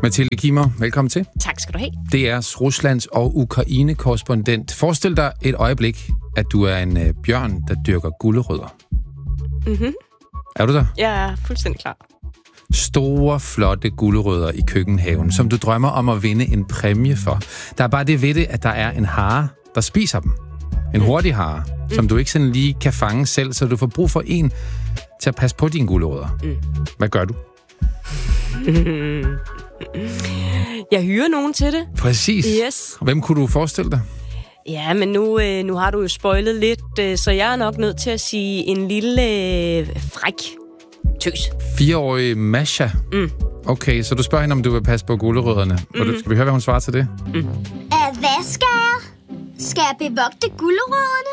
Mathilde Kimmer, velkommen til. Tak skal du have. DR's Ruslands og Ukraine-korrespondent. Forestil dig et øjeblik, at du er en bjørn, der dyrker gulerødder. Mhm. Er du der? Jeg er fuldstændig klar. Store, flotte gulerødder i køkkenhaven, som du drømmer om at vinde en præmie for. Der er bare det ved det, at der er en hare, der spiser dem. En hurtig hare, som du ikke sådan lige kan fange selv, så du får brug for en til at passe på dine gulerødder. Hvad gør du? Jeg hyrer nogen til det. Præcis. Yes. Hvem kunne du forestille dig? Ja, men nu har du jo spoilet lidt, så jeg er nok nødt til at sige en lille fræk tøs. 4-årige Masha. Okay, så du spørger hende, om du vil passe på gulerødderne. Skal vi høre, hvad hun svarer til det? Hvad skal jeg? Skal jeg bevogte gulerødderne?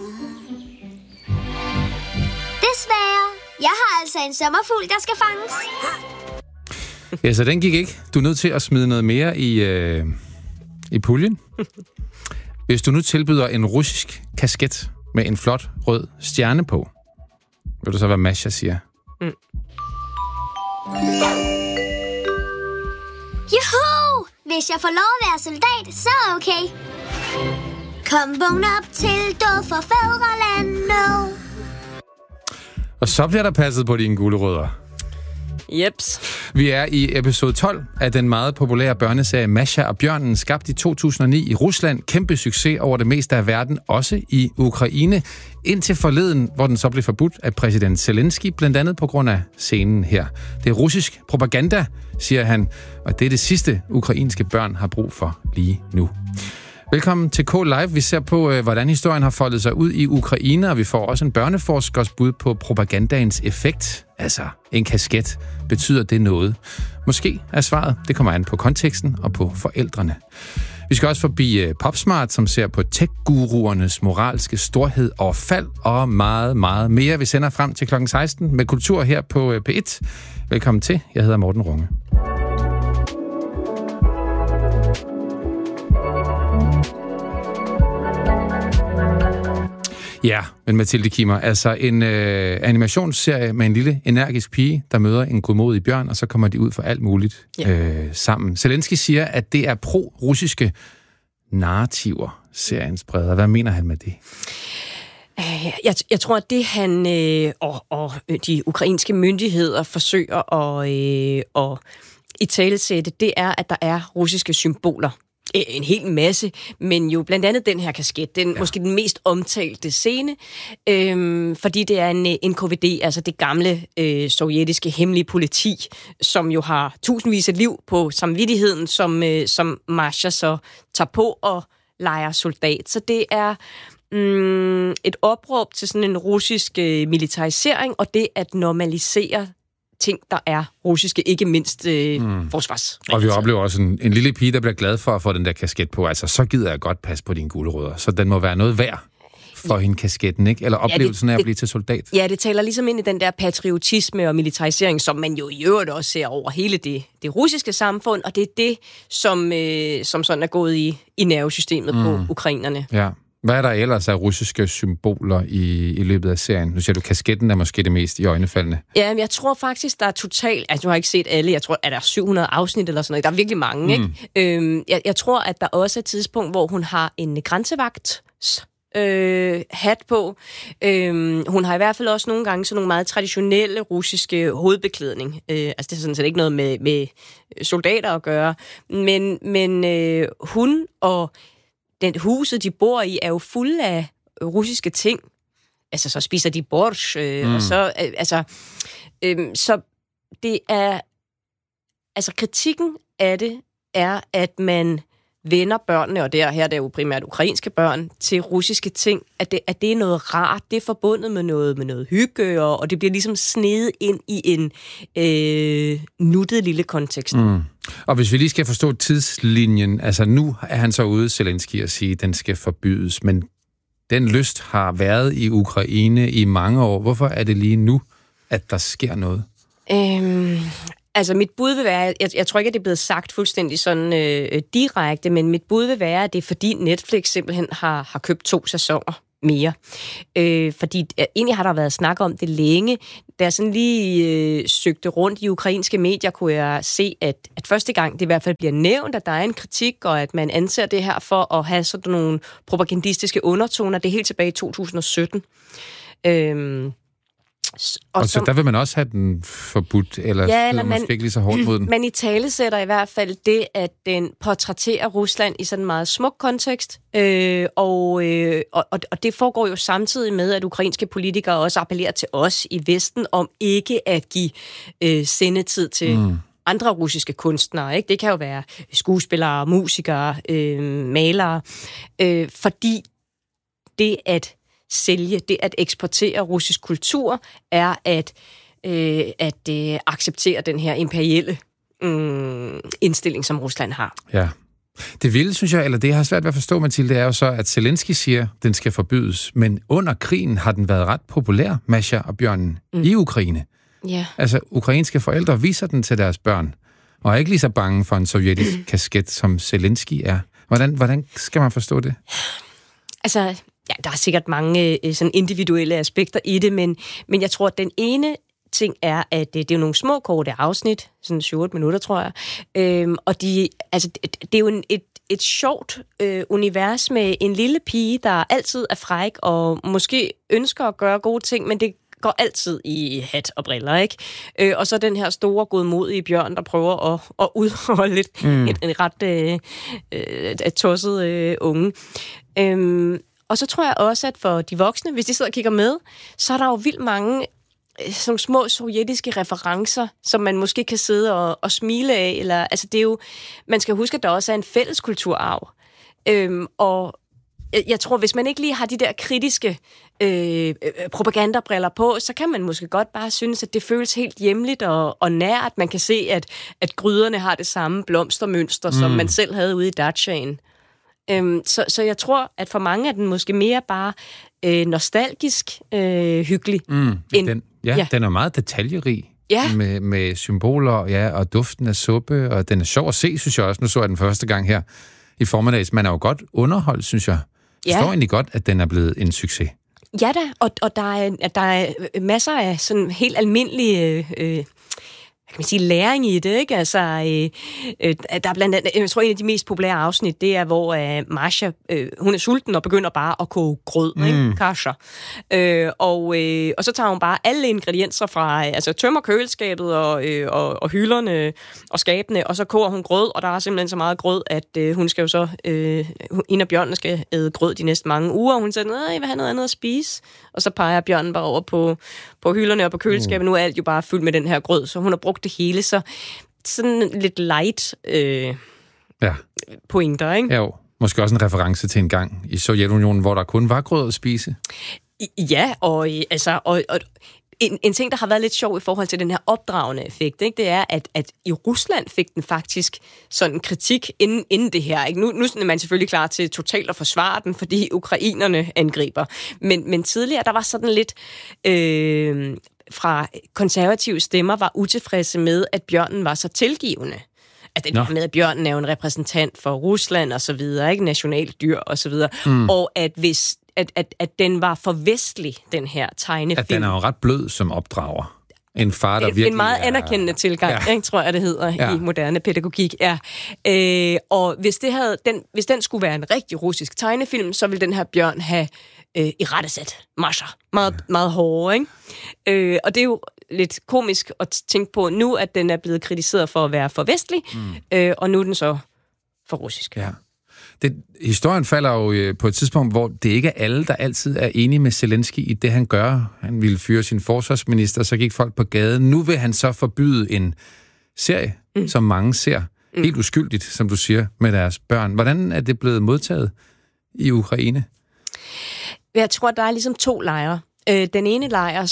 Desværre. Jeg har altså en sommerfugl, der skal fanges. Ja, så den gik ikke. Du er nødt til at smide noget mere i puljen. Hvis du nu tilbyder en russisk kasket med en flot rød stjerne på, vil du så, hvad Masha siger? Juhu! Hvis jeg får lov at være soldat, så er okay. Kom, vågn op til død for fædrelandet. Og så bliver der passet på dine gulerødder. Jeps. Vi er i episode 12 af den meget populære børneserie Masha og Bjørnen, skabt i 2009 i Rusland. Kæmpe succes over det meste af verden, også i Ukraine. Indtil forleden, hvor den så blev forbudt af præsident Zelensky, blandt andet på grund af scenen her. Det er russisk propaganda, siger han, og det er det sidste, ukrainske børn har brug for lige nu. Velkommen til K-Live. Vi ser på, hvordan historien har foldet sig ud i Ukraine, og vi får også en børneforskers bud på propagandaens effekt. Altså, en kasket. Betyder det noget? Måske er svaret. Det kommer an på konteksten og på forældrene. Vi skal også forbi Popsmart, som ser på tech-guruernes moralske storhed og fald, og meget, meget mere. Vi sender frem til kl. 16 med kultur her på P1. Velkommen til. Jeg hedder Morten Runge. Ja, men Mathilde Kimmer, altså en animationsserie med en lille energisk pige, der møder en godmodig bjørn, og så kommer de ud for alt muligt sammen. Zelensky siger, at det er pro-russiske narrativer, serien spreder. Hvad mener han med det? Jeg tror, at det han og de ukrainske myndigheder forsøger at italesætte, det er, at der er russiske symboler. En hel masse, men jo blandt andet den her kasket, måske den mest omtalte scene, fordi det er en NKVD, altså det gamle sovjetiske hemmelige politi, som jo har tusindvis af liv på samvittigheden, som Masha så tager på og leger soldat. Så det er et opråb til sådan en russisk militarisering, og det at normalisere ting, der er russiske, ikke mindst forsvars. Og vi oplever også en lille pige, der bliver glad for at få den der kasket på. Altså, så gider jeg godt passe på dine gulerødder. Så den må være noget værd for hende kasketten, ikke? Eller oplevelsen af at blive til soldat. Ja, det taler ligesom ind i den der patriotisme og militarisering, som man jo i øvrigt også ser over hele det russiske samfund, og det er det, som sådan er gået i nervesystemet på ukrainerne. Ja. Hvad er der ellers af russiske symboler i løbet af serien? Nu siger du, kasketten er måske det mest iøjnefaldende. Ja, men jeg tror faktisk, der er totalt... Altså, nu har jeg ikke set alle. Jeg tror, at der er 700 afsnit eller sådan noget. Der er virkelig mange, ikke? Jeg tror, at der også er et tidspunkt, hvor hun har en grænsevagt hat på. Hun har i hvert fald også nogle gange sådan nogle meget traditionelle russiske hovedbeklædning. Altså, det er sådan set ikke noget med soldater at gøre. Men hun og... Den huset, de bor i, er jo fuld af russiske ting. Altså, så spiser de borsch, og så... så det er... Altså, kritikken af det er, at man vender børnene, og her er det jo primært ukrainske børn, til russiske ting, at det er noget rart, det er forbundet med noget hygge, og det bliver ligesom snedet ind i en nuttet lille kontekst. Og hvis vi lige skal forstå tidslinjen, altså nu er han så ude, Zelensky, at sige, at den skal forbydes, men den lyst har været i Ukraine i mange år. Hvorfor er det lige nu, at der sker noget? Altså, mit bud vil være, jeg tror ikke, at det er blevet sagt fuldstændig sådan direkte, men mit bud vil være, at det er fordi Netflix simpelthen har købt 2 sæsoner mere. Fordi egentlig har der været snak om det længe. Da jeg sådan lige søgte rundt i ukrainske medier, kunne jeg se, at første gang det i hvert fald bliver nævnt, at der er en kritik, og at man anser det her for at have sådan nogle propagandistiske undertoner. Det er helt tilbage i 2017. Og så der vil man også have den forbudt, eller måske ikke lige så hårdt mod den? Man i tale sætter i hvert fald det, at den portrætterer Rusland i sådan en meget smuk kontekst, og det foregår jo samtidig med, at ukrainske politikere også appellerer til os i Vesten om ikke at give sendetid til andre russiske kunstnere. Ikke? Det kan jo være skuespillere, musikere, malere, fordi det at sælge, det at eksportere russisk kultur, er at acceptere den her imperielle indstilling, som Rusland har. Ja. Det vilde, synes jeg, eller det jeg har svært ved at forstå, Mathilde, er jo så, at Zelensky siger, at den skal forbydes, men under krigen har den været ret populær, Masha og bjørnen, i Ukraine. Yeah. Altså, ukrainske forældre viser den til deres børn, og er ikke lige så bange for en sovjetisk kasket, som Zelensky er. Hvordan skal man forstå det? Altså, ja, der er sikkert mange sådan individuelle aspekter i det, men jeg tror, at den ene ting er, at det er jo nogle små, korte afsnit, sådan 7-8 minutter, tror jeg, og det er jo et sjovt univers med en lille pige, der altid er fræk og måske ønsker at gøre gode ting, men det går altid i hat og briller, ikke? Og så den her store, godmodige bjørn, der prøver at udholde en ret tosset unge. Og så tror jeg også, at for de voksne, hvis de sidder og kigger med, så er der jo vildt mange sådan små sovjetiske referencer, som man måske kan sidde og smile af. Eller, altså det er jo, man skal huske, at der også er en fælles kulturarv. Og jeg tror, hvis man ikke lige har de der kritiske propagandabriller på, så kan man måske godt bare synes, at det føles helt hjemligt og nært. Man kan se, at gryderne har det samme blomstermønster, som man selv havde ude i dachaen. Så jeg tror, at for mange er den måske mere bare nostalgisk hyggelig. Den er meget detaljerig. Ja. Med symboler, og duften af suppe, og den er sjov at se, synes jeg også. Nu så jeg den første gang her i formiddags. Man er jo godt underholdt, synes jeg. Jeg forstår egentlig godt, at den er blevet en succes. Ja da, og der er masser af sådan helt almindelige kan man sige, læring i det, ikke? Altså, der er blandt andet, jeg tror, en af de mest populære afsnit, det er, hvor Masha, hun er sulten og begynder bare at koge grød, ikke? Kasha. Og så tager hun bare alle ingredienser fra, altså tømmer køleskabet og hylderne og skabene, og så koger hun grød, og der er simpelthen så meget grød, at hun skal jo så, hende og bjørnen skal æde grød de næste mange uger, og hun siger, jeg vil have noget andet at spise. Og så peger bjørnen bare over på hylderne og på køleskabet. Nu er alt jo bare fyldt med den her grød, så hun har brugt det hele, så sådan lidt light pointer, ikke? Jo, måske også en reference til en gang i Sovjetunionen, hvor der kun var grød at spise. Ja, og en ting, der har været lidt sjov i forhold til den her opdragende effekt, ikke, det er, at i Rusland fik den faktisk sådan kritik inden det her. Ikke? Nu er man selvfølgelig klar til totalt at forsvare den, fordi ukrainerne angriber. Men tidligere, der var sådan lidt fra konservative stemmer, var utilfredse med, at bjørnen var så tilgivende. Altså det der med, at bjørnen er jo en repræsentant for Rusland og så videre, ikke, nationaldyr og så videre. Og at hvis at den var for vestlig, den her tegnefilm. At den er jo ret blød som opdrager. En far, der virkelig en meget anerkendende tilgang, ikke, tror jeg, det hedder i moderne pædagogik. Ja. Og hvis den skulle være en rigtig russisk tegnefilm, så ville den her bjørn have irettesat Masha. Meget, meget hårde, ikke? Og det er jo lidt komisk at tænke på nu, at den er blevet kritiseret for at være for vestlig, og nu er den så for russisk. Ja. Historien falder jo på et tidspunkt, hvor det ikke er alle, der altid er enige med Zelensky i det, han gør. Han ville fyre sin forsvarsminister, så gik folk på gaden. Nu vil han så forbyde en serie, som mange ser. Helt uskyldigt, som du siger, med deres børn. Hvordan er det blevet modtaget i Ukraine? Jeg tror, der er ligesom to lejre. Den ene lejr,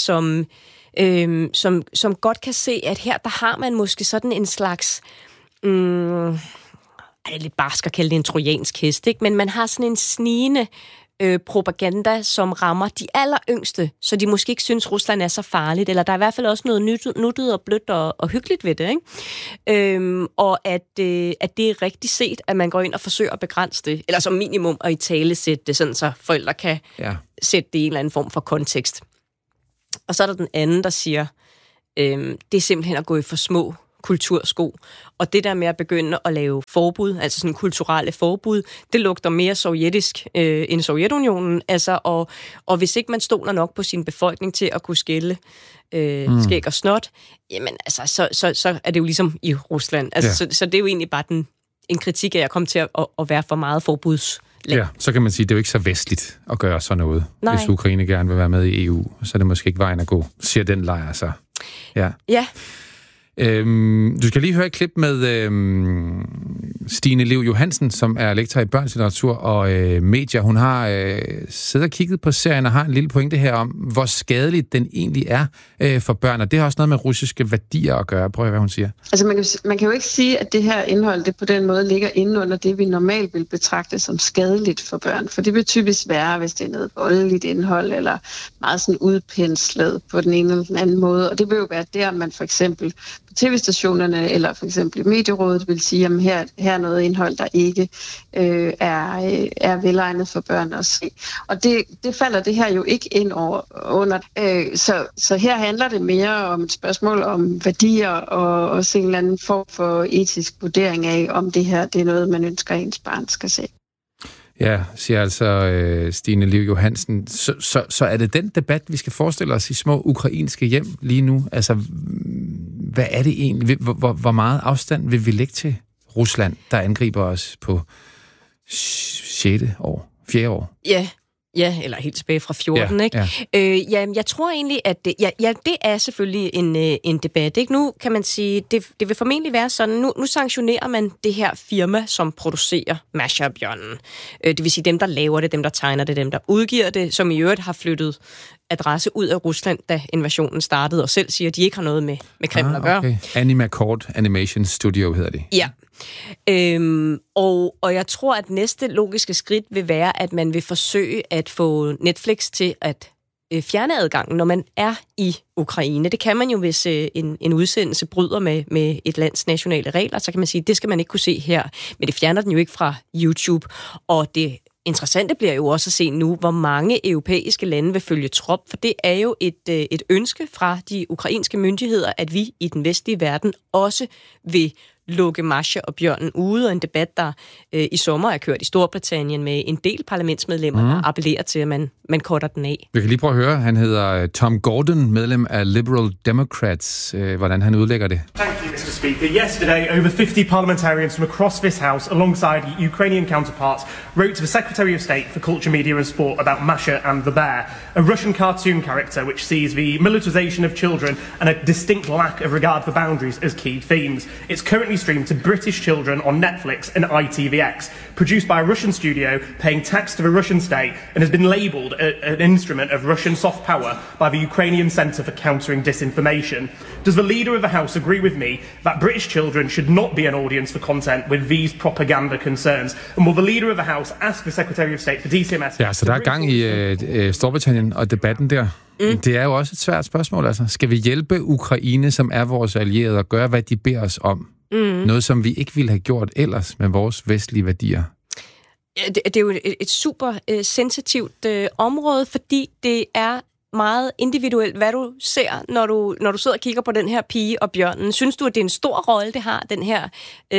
som godt kan se, at her, der har man måske sådan en slags... det er lidt barsk at kalde det en trojansk hest, ikke? Men man har sådan en snigende propaganda, som rammer de alleryngste, så de måske ikke synes, Rusland er så farligt, eller der er i hvert fald også noget nuttet og blødt og hyggeligt ved det, ikke? Og at det er rigtigt set, at man går ind og forsøger at begrænse det, eller som minimum at italesætte det, sådan så forældre kan sætte det i en eller anden form for kontekst. Og så er der den anden, der siger, det er simpelthen at gå i for små kultursko. Og det der med at begynde at lave forbud, altså sådan kulturelle forbud, det lugter mere sovjetisk end Sovjetunionen. Altså, og hvis ikke man stoler nok på sin befolkning til at kunne skille skæg og snot, jamen altså, så er det jo ligesom i Rusland. Altså, så det er jo egentlig bare en kritik af at komme til at være for meget forbudsland. Ja, så kan man sige, at det er jo ikke så vestligt at gøre sådan noget. Nej. Hvis Ukraine gerne vil være med i EU, så er det måske ikke vejen at gå, siger den lejr så. Ja. Du skal lige høre et klip med Stine Liv Johansen, som er lektor i børnslitteratur og medier. Hun har siddet og kigget på serien og har en lille pointe her om, hvor skadeligt den egentlig er for børn. Og det har også noget med russiske værdier at gøre. Prøv at høre, hvad hun siger. Altså man kan jo ikke sige, at det her indhold, det på den måde ligger inde under det, vi normalt vil betragte som skadeligt for børn. For det vil typisk være, hvis det er noget voldeligt indhold, eller meget sådan udpenslet på den ene eller den anden måde. Og det vil jo være der, man for eksempel på tv-stationerne eller for eksempel i medierådet vil sige, at her er noget indhold, der ikke er velegnet for børn at se. Og det falder det her jo ikke ind under. Så her handler det mere om et spørgsmål om værdier og også en eller anden form for etisk vurdering af, om det her det er noget, man ønsker, at ens barn skal se. Ja, siger altså Stine Liv Johansen. Så er det den debat, vi skal forestille os i små ukrainske hjem lige nu? Altså, hvad er det egentlig? Hvor meget afstand vil vi lægge til Rusland, der angriber os på 4. år? Ja, eller helt tilbage fra 14, ikke? Ja. Jeg tror egentlig, at det er selvfølgelig en debat, ikke? Nu kan man sige, det vil formentlig være sådan, nu sanktionerer man det her firma, som producerer Masha og Bjørnen. Det vil sige dem, der laver det, dem, der tegner det, dem, der udgiver det, som i øvrigt har flyttet adresse ud af Rusland, da invasionen startede, og selv siger, at de ikke har noget med Kreml at gøre. Okay. Animacord Animation Studio hedder det. Ja. Og jeg tror, at næste logiske skridt vil være, at man vil forsøge at få Netflix til at fjerne adgangen, når man er i Ukraine. Det kan man jo, hvis en udsendelse bryder med et lands nationale regler, så kan man sige, at det skal man ikke kunne se her. Men det fjerner den jo ikke fra YouTube. Og det interessante bliver jo også at se nu, hvor mange europæiske lande vil følge trop, for det er jo et ønske fra de ukrainske myndigheder, at vi i den vestlige verden også vil lukke Masha og Bjørnen ude, og en debat, der i sommer er kørt i Storbritannien med en del parlamentsmedlemmer, der appellerer til, at man cutter den af. Vi kan lige prøve at høre. Han hedder Tom Gordon, medlem af Liberal Democrats. Hvordan han udlægger det. Thank you, Mr. Speaker. Yesterday, over 50 parliamentarians from across this House, alongside Ukrainian counterparts, wrote to the Secretary of State for Culture, Media and Sport about Masha and the Bear, a Russian cartoon character which sees the militarization of children and a distinct lack of regard for boundaries as key themes. It's currently streamed to British children on Netflix and ITVX, produced by a Russian studio, paying tax to the Russian state, and has been labelled an instrument of Russian soft power by the Ukrainian Centre for Countering Disinformation. Does the leader of the House agree with me that British children should not be an audience for content with these propaganda concerns? And will the leader of the House ask the Secretary of State for DCMS... Ja, så der er gang i Storbritannien og debatten der. Det er jo også et svært spørgsmål, altså. Skal vi hjælpe Ukraine, som er vores allierede, og gøre, hvad de beder os om? Noget, som vi ikke ville have gjort ellers med vores vestlige værdier? Ja, det er jo et super sensitivt område, fordi det er meget individuelt, hvad du ser, når du sidder og kigger på den her pige og bjørnen. Synes du, at det er en stor rolle, det har, den her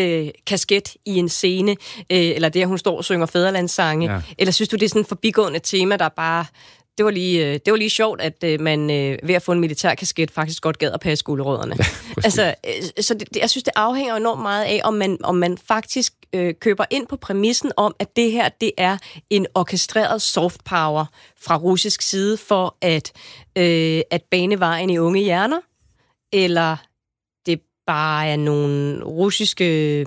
kasket i en scene, eller det, at hun står og synger fædrelandssange, eller synes du, det er sådan et forbigående tema, der bare... Det var lige sjovt, at man ved at få en militær kasket faktisk godt gad at passe gulerødderne. Ja, altså, så jeg synes, det afhænger enormt meget af, om man faktisk køber ind på præmissen om, at det her, det er en orkestreret soft power fra russisk side for at bane vejen i unge hjerner, eller det bare er nogle russiske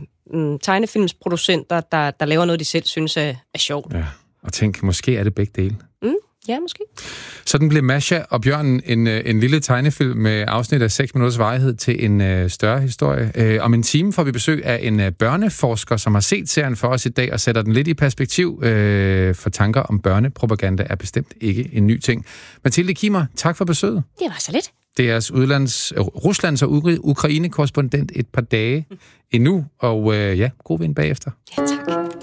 tegnefilmsproducenter, der laver noget, de selv synes er sjovt. Ja, og tænk, måske er det begge dele. Ja, måske. Sådan blev Masha og bjørnen en lille tegnefilm med afsnit af 6 minutters varighed til en større historie. Om en time får vi besøg af en børneforsker, som har set serien for os i dag og sætter den lidt i perspektiv, for tanker om børnepropaganda er bestemt ikke en ny ting. Mathilde Kimmer, tak for besøget. Det var så lidt. Det er Ruslands og Ukraine-korrespondent et par dage endnu, og god vind bagefter. Ja, tak.